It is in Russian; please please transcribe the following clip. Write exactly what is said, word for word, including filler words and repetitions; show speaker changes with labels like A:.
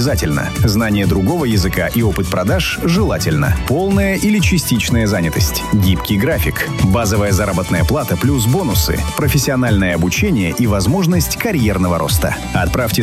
A: обязательно. Знание другого языка и опыт продаж желательно. Полная или частичная занятость. Гибкий график. Базовая заработная плата плюс бонусы. Профессиональное обучение и возможность карьерного роста. Отправьте